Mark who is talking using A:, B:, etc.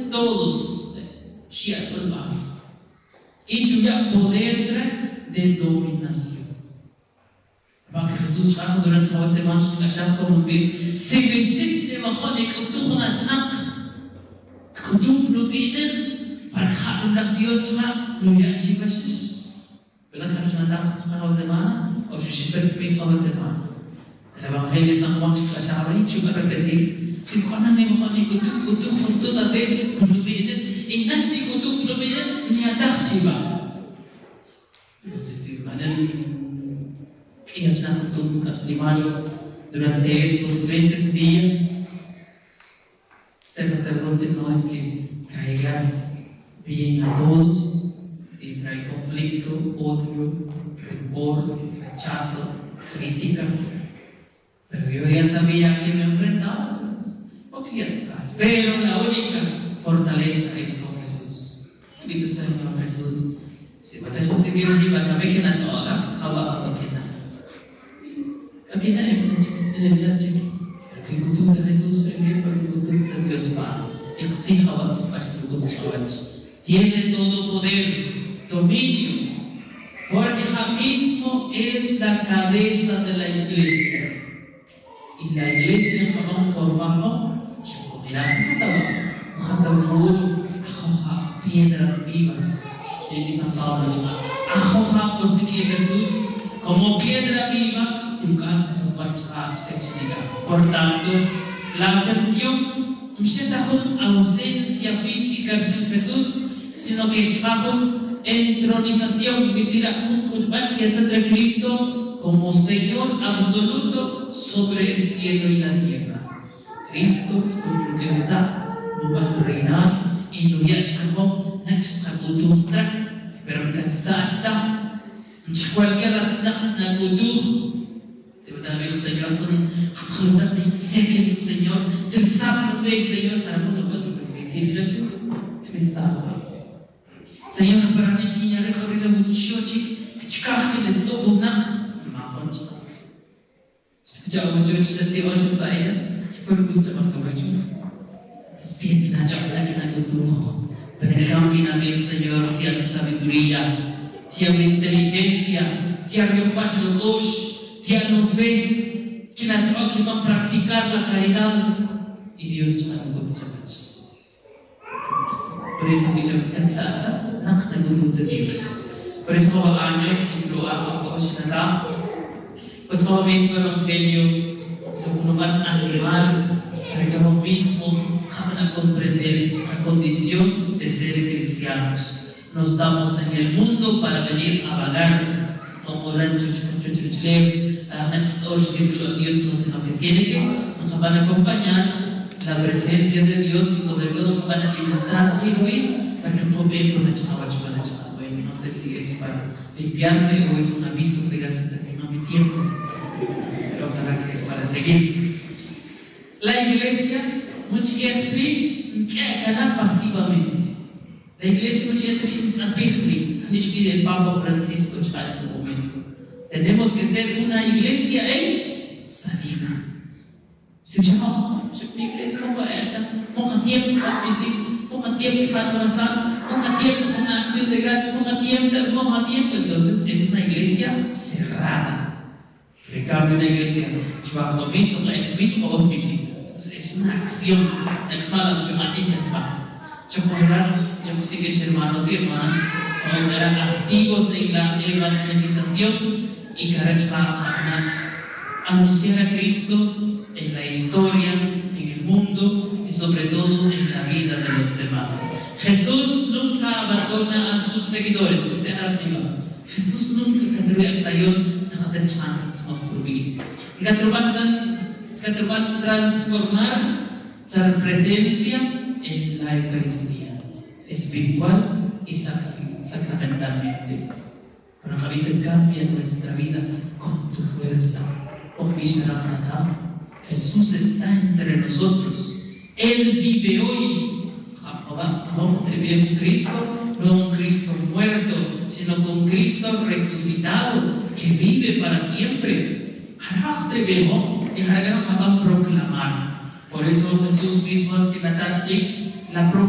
A: todos, y suya poder de dominación. Para que Jesús trajo durante la semana, como que se resiste bajo de que tú con achak, que tú no tienes para que Dios no ya chivas. ¿Verdad que no está la semana? O si se espera que la semana. El Evangelio de San Juan se la llama y chupa repetir. Si cuando ne bajo de que tú con toda fe no tienes, y no es que tú no tienes ni atak chiva. Entonces, si manel que ya estamos un castigario durante estos meses, días, ser sacerdote no es que caigas bien a todos, siempre hay conflicto, odio, rencor, rechazo, crítica, pero yo ya sabía que me enfrentaba, entonces, pero la única fortaleza es con Jesús. Invita Señor Jesús, si me estás siguiendo, si va a caber que no haga, java, aquí no hay en el día pero que tú de Jesús también, pero que tú de Dios Padre, el que sí java su parte, tiene todo poder, dominio, porque Él mismo es la cabeza de la iglesia. Y la iglesia vamos a formarlo, piedras vivas. En San Pablo, Jesús como piedra viva. Por tanto, la ascensión no es una ausencia física de Jesús, sino que es una entronización, es decir, un de Cristo como Señor absoluto sobre el cielo y la tierra. Cristo es como que no va a reinar y no va a echar nuestra cultura, pero que está cualquier acción en la cultura. Tal vez el Señor Señor, te sabe que el Señor para uno puede permitir Jesús, te está. Señor, para mí que ya recorrido mucho que chica que le estoy poniendo, más ya mucho se te va a llevar, por gusto más que yo. Bien, na jabla que na gusto, pero en cambio también Señor tiene sabiduría, tiene inteligencia, tiene paz locos. Que no fe, que la que va a practicar la caridad y Dios va a consolarse. Por eso que yo cansasa, no de Dios. Por eso como años, si lo hago como Shinada, pues como mismo el Evangelio, nos van a llevar para que lo mismo van a comprender la condición de ser cristianos. No estamos en el mundo para venir a vagar como rancho Dios nos que tiene que nos van a acompañar la presencia de Dios y sobre todo nos van a alimentar y para que no vean con la chava. No sé si es para limpiarme o es un aviso que ya se terminó mi tiempo, pero ojalá que es para seguir. La iglesia muchas veces queda pasivamente. La iglesia muchas veces pide el Papa Francisco en ese momento. Tenemos que ser una iglesia en salida. Si llama, la iglesia no va a estar, no tiempo para visitar, no tiempo para avanzar, no tiempo para una acción de gracia, no tiempo. Entonces es una iglesia cerrada. En cambio, una iglesia, yo hago lo mismo, o visita. Entonces es una acción. Yo sé que hermanos y hermanas son activos en la evangelización y que anunciar a Cristo en la historia, en el mundo y sobre todo en la vida de los demás. Jesús nunca abandona a sus seguidores. Jesús nunca transformar su presencia en la Eucaristía, espiritual y sacramentalmente. Pero ahorita cambia nuestra vida con tu fuerza. Jesús está entre nosotros. Él vive hoy. Vamos a vivir con Cristo, no un Cristo muerto, sino con Cristo resucitado, que vive para siempre. Y proclamar. Por eso Jesús mismo la